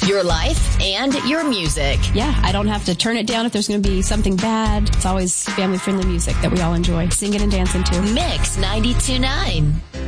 Your life and your music. Yeah, I don't have to turn it down if there's going to be something bad. It's always family-friendly music that we all enjoy singing and dancing to. Mix 92.9.